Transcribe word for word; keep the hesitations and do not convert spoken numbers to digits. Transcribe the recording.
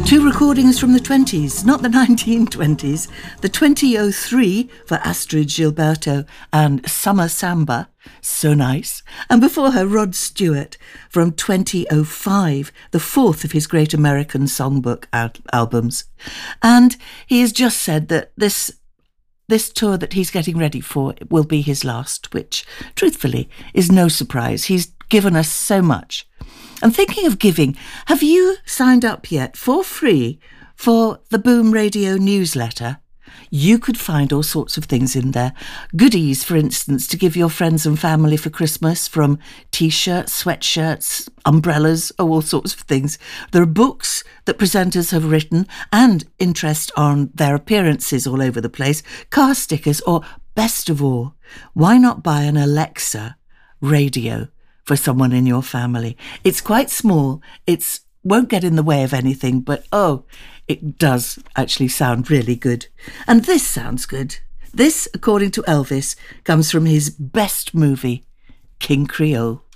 Two recordings from the twenties, not the nineteen twenties. The twenty oh three for Astrid Gilberto and Summer Samba, so nice. And before her, Rod Stewart from twenty oh five, the fourth of his Great American Songbook al- albums. And he has just said that this This tour that he's getting ready for will be his last, which, truthfully, is no surprise. He's given us so much. And thinking of giving, have you signed up yet for free for the Boom Radio newsletter? You could find all sorts of things in there. Goodies, for instance, to give your friends and family for Christmas, from T-shirts, sweatshirts, umbrellas, oh, all sorts of things. There are books that presenters have written and interest on their appearances all over the place, car stickers, or best of all, why not buy an Alexa radio for someone in your family? It's quite small, it's won't get in the way of anything, but oh, it does actually sound really good. And this sounds good. This, according to Elvis, comes from his best movie, King Creole.